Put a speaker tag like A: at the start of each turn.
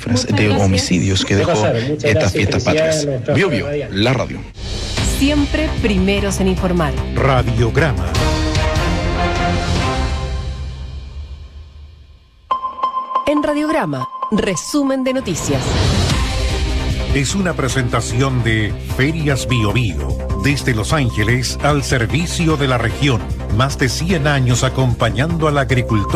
A: cifras de homicidios que dejó estas fiestas patrias. Bio Bio, la radio.
B: Siempre primeros en informar.
C: Radiograma.
B: En Radiograma, resumen de noticias.
C: Es una presentación de Ferias Bio Bio, desde Los Ángeles al servicio de la región. Más de 100 años acompañando al agricultor.